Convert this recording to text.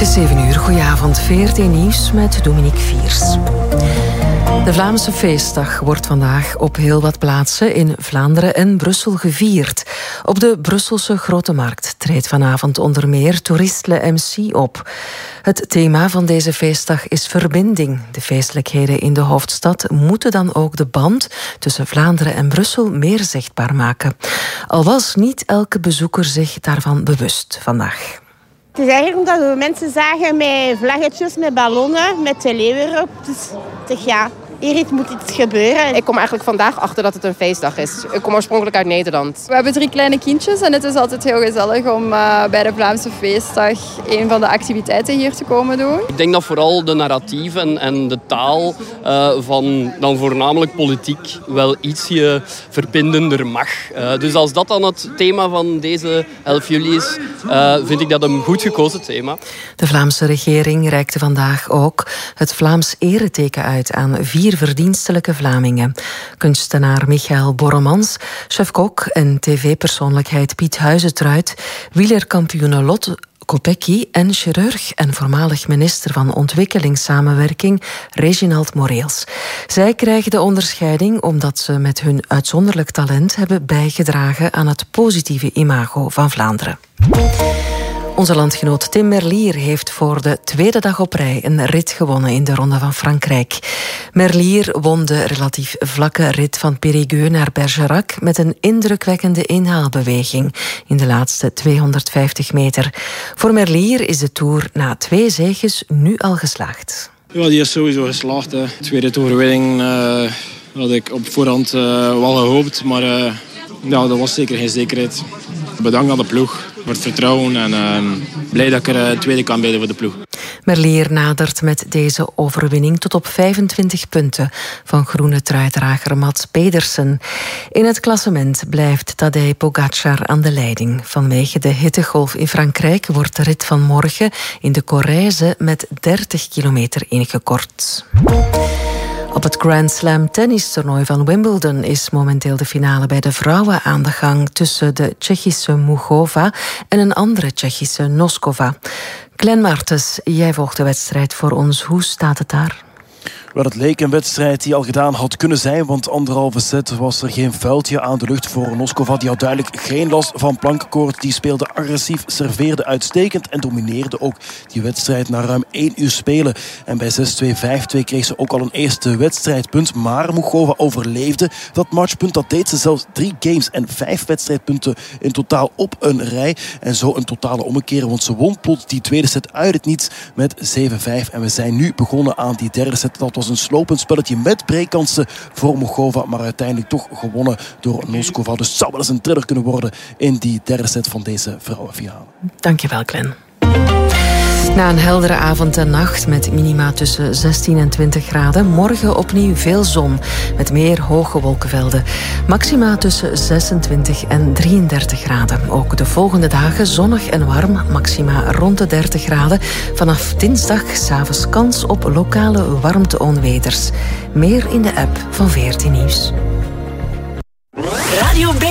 Het is 7 uur. Goedenavond. VRT Nieuws met Dominique Viers. De Vlaamse feestdag wordt vandaag op heel wat plaatsen in Vlaanderen en Brussel gevierd. Op de Brusselse Grote Markt treedt vanavond onder meer Toeristle MC op. Het thema van deze feestdag is verbinding. De feestelijkheden in de hoofdstad moeten dan ook de band tussen Vlaanderen en Brussel meer zichtbaar maken. Al was niet elke bezoeker zich daarvan bewust vandaag. Het is eigenlijk omdat we mensen zagen met vlaggetjes, met ballonnen, met de leeuw erop. Dus ik zeg ja, hier moet iets gebeuren. Ik kom eigenlijk vandaag achter dat het een feestdag is. Ik kom oorspronkelijk uit Nederland. We hebben 3 kleine kindjes en het is altijd heel gezellig om bij de Vlaamse feestdag een van de activiteiten hier te komen doen. Ik denk dat vooral de narratief en de taal van dan voornamelijk politiek wel ietsje verbindender mag. Dus als dat dan het thema van deze 11 juli is, vind ik dat een goed gekozen thema. De Vlaamse regering reikte vandaag ook het Vlaams ereteken uit aan 4 verdienstelijke Vlamingen. Kunstenaar Michael Borremans, chef-kok en tv-persoonlijkheid Piet Huizentruid, wielerkampioene Lotte Kopecky en chirurg en voormalig minister van Ontwikkelingssamenwerking Reginald Moreels. Zij krijgen de onderscheiding omdat ze met hun uitzonderlijk talent hebben bijgedragen aan het positieve imago van Vlaanderen. Onze landgenoot Tim Merlier heeft voor de 2e dag op rij een rit gewonnen in de Ronde van Frankrijk. Merlier won de relatief vlakke rit van Périgueux naar Bergerac met een indrukwekkende inhaalbeweging in de laatste 250 meter. Voor Merlier is de Tour na 2 zeges nu al geslaagd. Ja, die is sowieso geslaagd. Hè. Tweede overwinning had ik op voorhand wel gehoopt, maar ja, dat was zeker geen zekerheid. Bedankt aan de ploeg voor het vertrouwen en blij dat ik er tweede kan bij voor de ploeg. Merlier nadert met deze overwinning tot op 25 punten van groene truidrager Mats Pedersen. In het klassement blijft Tadej Pogačar aan de leiding. Vanwege de hittegolf in Frankrijk wordt de rit van morgen in de Corrèze met 30 kilometer ingekort. Op het Grand Slam tennistoernooi van Wimbledon is momenteel de finale bij de vrouwen aan de gang tussen de Tsjechische Muchova en een andere Tsjechische Noskova. Glenn Martens, jij volgt de wedstrijd voor ons. Hoe staat het daar? Wel, het leek een wedstrijd die al gedaan had kunnen zijn, want 1,5 set was er geen vuiltje aan de lucht voor Noskova. Die had duidelijk geen last van plankenkoord. Die speelde agressief, serveerde uitstekend en domineerde ook die wedstrijd na ruim 1 uur spelen. En bij 6-2, 5-2 kreeg ze ook al een eerste wedstrijdpunt. Maar Muchova overleefde dat matchpunt. Dat deed ze zelfs 3 games en 5 wedstrijdpunten in totaal op een rij. En zo een totale ommekeer, want ze won plots die tweede set uit het niets met 7-5. En we zijn nu begonnen aan die derde set. Dat was een slopend spelletje met breekkansen voor Muchova, maar uiteindelijk toch gewonnen door Noskova. Dus het zou wel eens een thriller kunnen worden in die derde set van deze vrouwenfinale. Dankjewel, Glenn. Na een heldere avond en nacht met minima tussen 16 en 20 graden. Morgen opnieuw veel zon met meer hoge wolkenvelden. Maxima tussen 26 en 33 graden. Ook de volgende dagen zonnig en warm. Maxima rond de 30 graden. Vanaf dinsdag 's avonds kans op lokale warmte-onweders. Meer in de app van VRT Nieuws. Radio B